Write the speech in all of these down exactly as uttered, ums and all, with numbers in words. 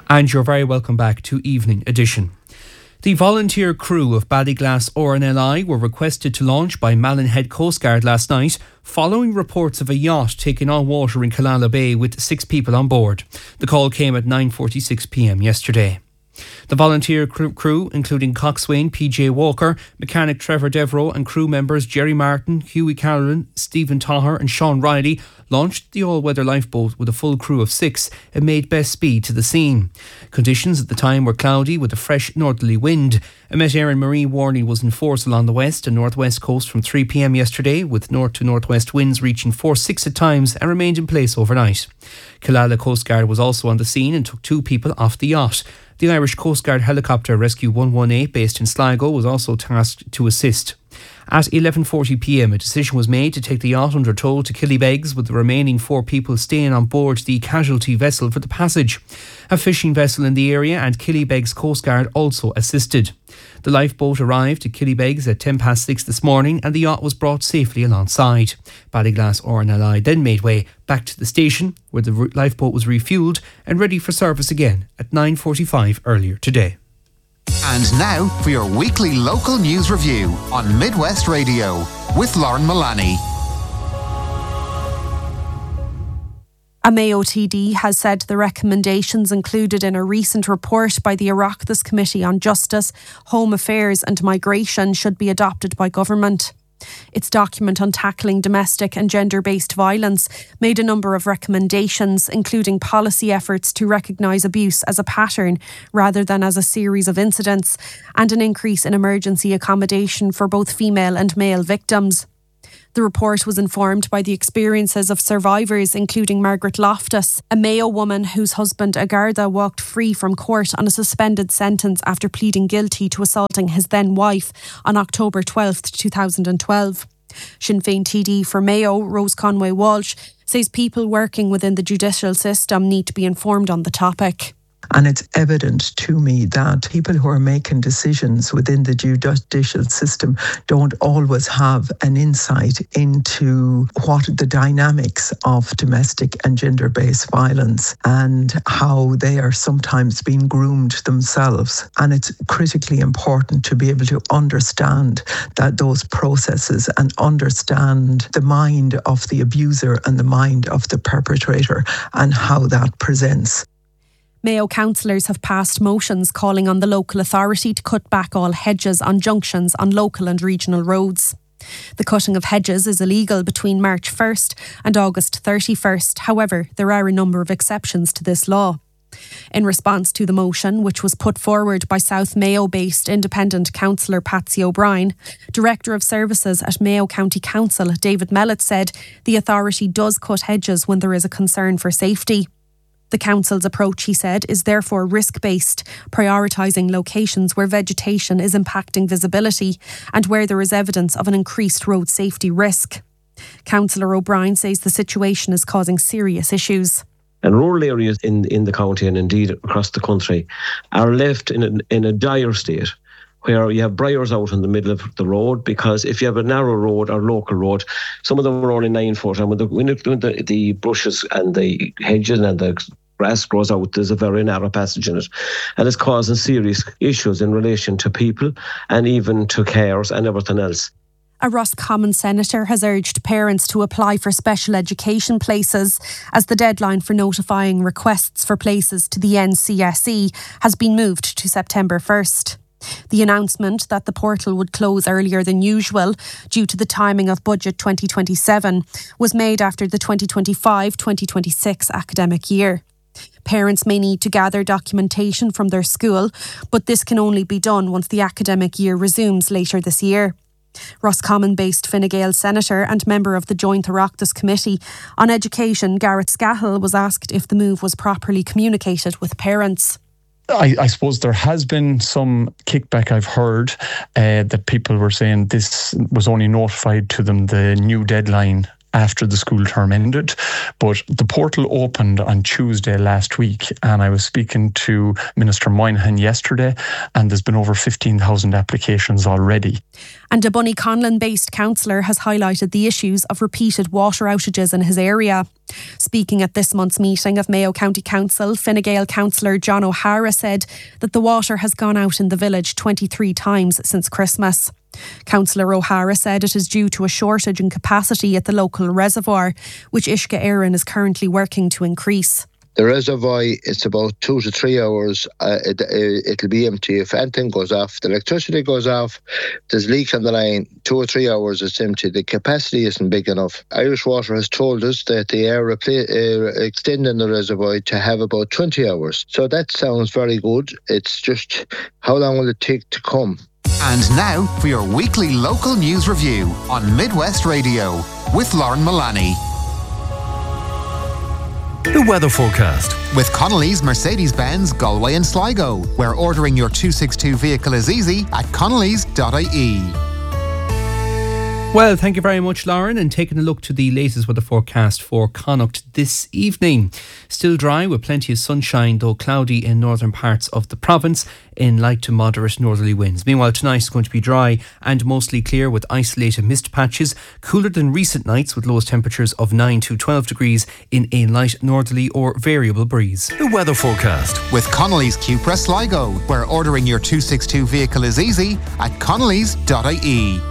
And you're very welcome back to Evening Edition. The volunteer crew of Ballyglass R N L I were requested to launch by Malin Head Coast Guard last night following reports of a yacht taking on water in Killala Bay with six people on board. The call came at nine forty-six p m yesterday. The volunteer crew, including coxswain P J Walker, mechanic Trevor Devereaux and crew members Jerry Martin, Hughie Carolan, Stephen Taher and Sean Riley, launched the all-weather lifeboat with a full crew of six and made best speed to the scene. Conditions at the time were cloudy with a fresh northerly wind. A Met-Éireann marine warning was in force along the west and northwest coast from three p m yesterday, with north to northwest winds reaching force six at times and remained in place overnight. Killala Coast Guard was also on the scene and took two people off the yacht. The Irish Coast Guard helicopter Rescue one one eight based in Sligo was also tasked to assist. At eleven forty p m a decision was made to take the yacht under tow to Killybegs, with the remaining four people staying on board the casualty vessel for the passage. A fishing vessel in the area and Killybegs Coast Guard also assisted. The lifeboat arrived at Killybegs at ten past six this morning and the yacht was brought safely alongside. Ballyglass R N L I then made way back to the station where the lifeboat was refuelled and ready for service again at nine forty-five earlier today. And now for your weekly local news review on Midwest Radio with Lauren Mullaney. A Mayo T D has said the recommendations included in a recent report by the Oireachtas Committee on Justice, Home Affairs and Migration should be adopted by government. Its document on tackling domestic and gender-based violence made a number of recommendations, including policy efforts to recognise abuse as a pattern rather than as a series of incidents, and an increase in emergency accommodation for both female and male victims. The report was informed by the experiences of survivors, including Margaret Loftus, a Mayo woman whose husband Agartha walked free from court on a suspended sentence after pleading guilty to assaulting his then wife on October twelfth, two thousand twelve. Sinn Féin T D for Mayo, Rose Conway Walsh, says people working within the judicial system need to be informed on the topic. And it's evident to me that people who are making decisions within the judicial system don't always have an insight into what the dynamics of domestic and gender-based violence and how they are sometimes being groomed themselves. And it's critically important to be able to understand that those processes and understand the mind of the abuser and the mind of the perpetrator and how that presents. Mayo councillors have passed motions calling on the local authority to cut back all hedges on junctions on local and regional roads. The cutting of hedges is illegal between March first and August thirty-first. However, there are a number of exceptions to this law. In response to the motion, which was put forward by South Mayo-based independent councillor Patsy O'Brien, Director of Services at Mayo County Council David Mellett said the authority does cut hedges when there is a concern for safety. The council's approach, he said, is therefore risk-based, prioritising locations where vegetation is impacting visibility and where there is evidence of an increased road safety risk. Councillor O'Brien says the situation is causing serious issues. And rural areas in, in the county and indeed across the country are left in a, in a dire state, where you have briars out in the middle of the road, because if you have a narrow road or local road, some of them are only nine foot, and when the, when the, the brushes and the hedges and the grass grows out, there's a very narrow passage in it, and it's causing serious issues in relation to people and even to cars and everything else. A Roscommon senator has urged parents to apply for special education places, as the deadline for notifying requests for places to the N C S E has been moved to September first. The announcement that the portal would close earlier than usual due to the timing of Budget twenty twenty-seven was made after the twenty twenty-five twenty twenty-six academic year. Parents may need to gather documentation from their school, but this can only be done once the academic year resumes later this year. Roscommon-based Fine Gael senator and member of the Joint Oireachtas Committee on Education, Garrett Scahill, was asked if the move was properly communicated with parents. I, I suppose there has been some kickback. I've heard uh, that people were saying this was only notified to them the new deadline after the school term ended. But the portal opened on Tuesday last week, and I was speaking to Minister Moynihan yesterday, and there's been over fifteen thousand applications already. And a Bunnyconlon-based councillor has highlighted the issues of repeated water outages in his area. Speaking at this month's meeting of Mayo County Council, Fine Gael councillor John O'Hara said that the water has gone out in the village twenty-three times since Christmas. Councillor O'Hara said it is due to a shortage in capacity at the local reservoir, which Uisce Éireann is currently working to increase. The reservoir, it's about two to three hours. Uh, it, it'll be empty. If anything goes off, the electricity goes off, there's a leak on the line, two or three hours it's empty. The capacity isn't big enough. Irish Water has told us that they are repla- uh, extending the reservoir to have about twenty hours. So that sounds very good. It's just how long will it take to come? And now for your weekly local news review on Midwest Radio with Lauren Mullaney. The weather forecast. With Connolly's Mercedes-Benz Galway and Sligo, where ordering your two sixty-two vehicle is easy at connellys dot I E. Well, thank you very much, Lauren, and taking a look to the latest weather forecast for Connacht this evening. Still dry with plenty of sunshine, though cloudy in northern parts of the province in light to moderate northerly winds. Meanwhile, tonight is going to be dry and mostly clear with isolated mist patches, cooler than recent nights with lowest temperatures of nine to twelve degrees in a light northerly or variable breeze. The weather forecast. With Connolly's Cupra Sligo, where ordering your two sixty-two vehicle is easy at connellys dot I E.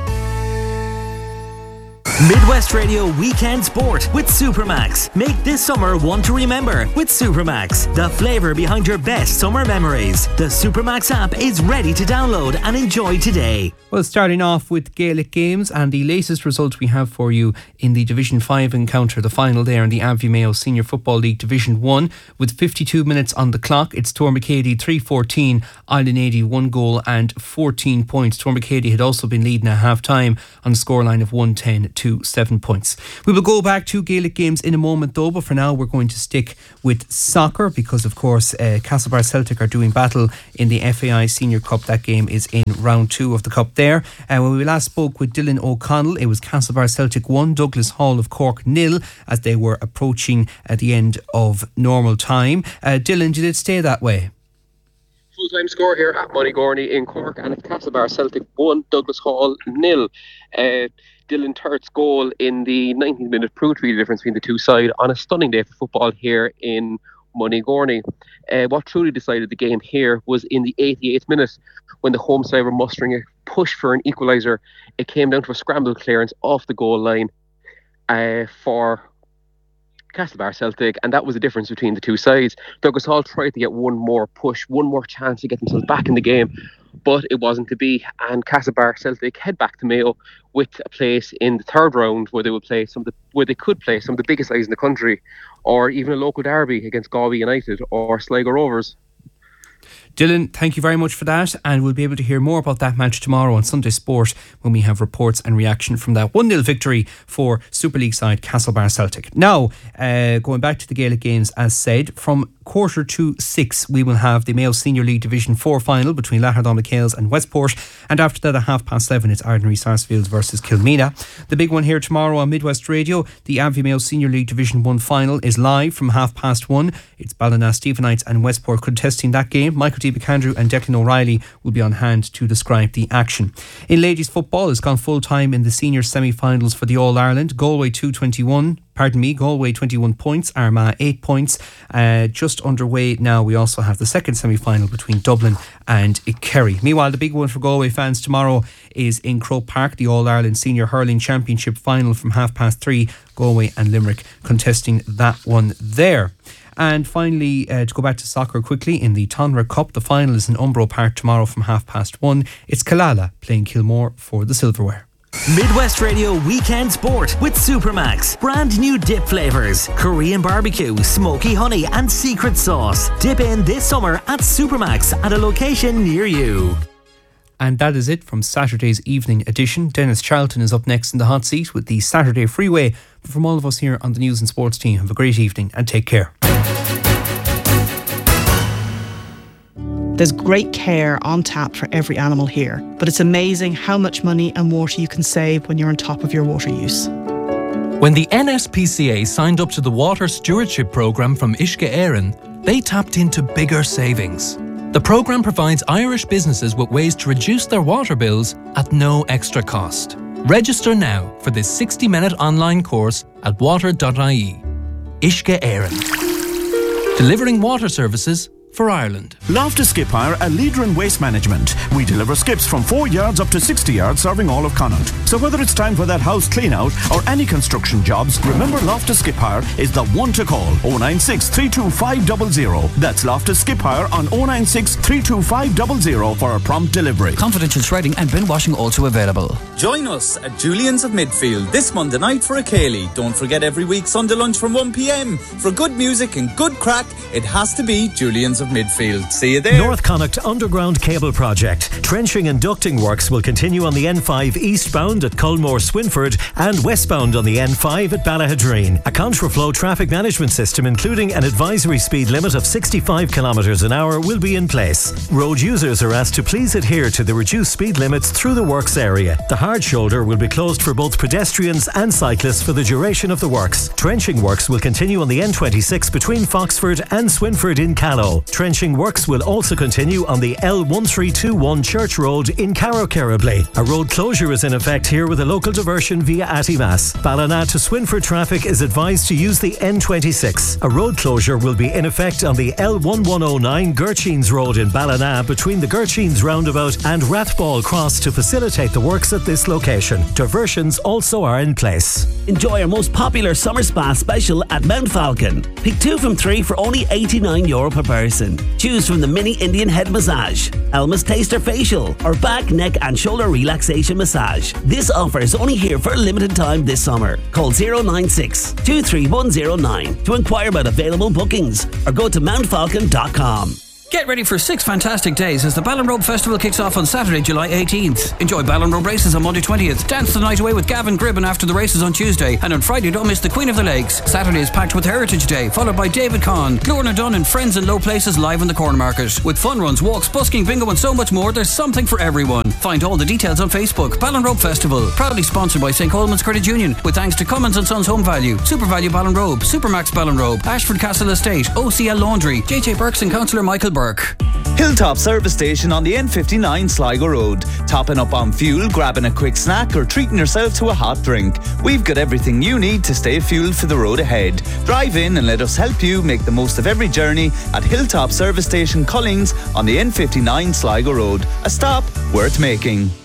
Midwest Radio Weekend Sport with Supermax. Make this summer one to remember with Supermax, the flavour behind your best summer memories. The Supermax app is ready to download and enjoy today. Well, starting off with Gaelic games and the latest result we have for you in the Division five encounter, the final there in the Abbey Mayo Senior Football League Division one with fifty-two minutes on the clock. It's Tormacady three fourteen, Islandady one goal and fourteen points. Tormacady had also been leading at half time on a scoreline of one ten to seven points. We will go back to Gaelic games in a moment though, but for now we're going to stick with soccer because of course uh, Castlebar Celtic are doing battle in the F A I Senior Cup. That game is in round two of the Cup there. Uh, when we last spoke with Dylan O'Connell, it was Castlebar Celtic one, Douglas Hall of Cork nil as they were approaching at the end of normal time. Uh, Dylan, did it stay that way? Full-time score here at Moneygorney in Cork, and it's Castlebar Celtic one, Douglas Hall nil. Uh, Dylan Turt's goal in the nineteenth minute proved to be the difference between the two sides on a stunning day for football here in Moneygorney. Uh, what truly decided the game here was in the eighty-eighth minute when the home side were mustering a push for an equaliser. It came down to a scramble clearance off the goal line uh, for Castlebar Celtic, and that was the difference between the two sides. Douglas Hall tried to get one more push, one more chance to get themselves back in the game, but it wasn't to be, and Castlebar Celtic head back to Mayo with a place in the third round where they would play some of the, where they could play some of the biggest sides in the country, or even a local derby against Galway United or Sligo Rovers. Dylan, thank you very much for that, and we'll be able to hear more about that match tomorrow on Sunday Sport when we have reports and reaction from that one nil victory for Super League side Castlebar Celtic. Now, uh, going back to the Gaelic games, as said, from quarter to six we will have the Mayo Senior League Division four final between Lahardon McHale's and Westport, and after that at half past seven it's Ardnary Sarsfields versus Kilmena. The big one here tomorrow on Midwest Radio, the Abbey Mayo Senior League Division one final is live from half past one. It's Ballina Stephenites and Westport contesting that game. Michael D. McAndrew and Declan O'Reilly will be on hand to describe the action. In ladies football, it's gone full time in the senior semi-finals for the All-Ireland. Galway two twenty-one Pardon me, Galway twenty-one points, Armagh eight points. Uh, just underway now, we also have the second semi-final between Dublin and Kerry. Meanwhile, the big one for Galway fans tomorrow is in Croke Park, the All-Ireland Senior Hurling Championship final from half past three. Galway and Limerick contesting that one there. And finally, uh, to go back to soccer quickly, in the Tonra Cup, the final is in Umbro Park tomorrow from half past one. It's Killala playing Kilmore for the silverware. Midwest Radio Weekend Sport with Supermax. Brand new dip flavours, Korean barbecue, smoky honey and secret sauce. Dip in this summer at Supermax at a location near you. And that is it from Saturday's evening edition. Dennis Charlton is up next in the hot seat with the Saturday Freeway. But from all of us here on the News and Sports team, have a great evening and take care. There's great care on tap for every animal here, but it's amazing how much money and water you can save when you're on top of your water use. When the N S P C A signed up to the Water Stewardship Programme from Uisce Éireann, they tapped into bigger savings. The programme provides Irish businesses with ways to reduce their water bills at no extra cost. Register now for this sixty minute online course at water dot I E. Uisce Éireann. Delivering water services for Ireland. Loftus Skip Hire, a leader in waste management. We deliver skips from four yards up to sixty yards, serving all of Connaught. So whether it's time for that house clean out or any construction jobs, remember Loftus Skip Hire is the one to call. oh nine six, three two five zero zero. That's Loftus Skip Hire on oh nine six, three two five zero zero for a prompt delivery. Confidential shredding and bin washing also available. Join us at Julian's of Midfield this Monday night for a Cayley. Don't forget every week Sunday lunch from one p m. For good music and good crack, it has to be Julian's of Midfield. See you there. North Connacht Underground Cable Project. Trenching and ducting works will continue on the N five eastbound at Culmore Swinford and westbound on the N five at Ballahadreen. A contraflow traffic management system including an advisory speed limit of sixty-five kilometres an hour will be in place. Road users are asked to please adhere to the reduced speed limits through the works area. The hard shoulder will be closed for both pedestrians and cyclists for the duration of the works. Trenching works will continue on the N twenty-six between Foxford and Swinford in Callow. Trenching works will also continue on the L one three two one Church Road in Carrowcarrably. A road closure is in effect here with a local diversion via Attimas. Ballina to Swinford traffic is advised to use the N twenty-six. A road closure will be in effect on the L one one oh nine Gurcheens Road in Ballina between the Gurcheens roundabout and Rathball Cross to facilitate the works at this location. Diversions also are in place. Enjoy our most popular summer spa special at Mount Falcon. Pick two from three for only eighty-nine euro per person. Choose from the mini Indian head massage, Elma's Taster facial, or back, neck and shoulder relaxation massage. This offer is only here for a limited time this summer. Call zero nine six, two three one zero nine to inquire about available bookings or go to mount falcon dot com. Get ready for six fantastic days as the Ballinrobe Festival kicks off on Saturday, July eighteenth. Enjoy Ballinrobe races on Monday twentieth. Dance the night away with Gavin Gribben after the races on Tuesday. And on Friday, don't miss the Queen of the Lakes. Saturday is packed with Heritage Day, followed by David Conn, Lorna Dunn and Friends in Low Places live in the Corn Market. With fun runs, walks, busking, bingo and so much more, there's something for everyone. Find all the details on Facebook. Ballinrobe Festival, proudly sponsored by Saint Coleman's Credit Union, with thanks to Cummins and Sons Home Value, Super Value Ballinrobe, Supermax Ballinrobe, Ashford Castle Estate, O C L Laundry, J J Burks and Councillor Michael Burke. Hilltop Service Station on the N fifty-nine Sligo Road. Topping up on fuel, grabbing a quick snack or treating yourself to a hot drink. We've got everything you need to stay fueled for the road ahead. Drive in and let us help you make the most of every journey at Hilltop Service Station Cullings on the N fifty-nine Sligo Road. A stop worth making.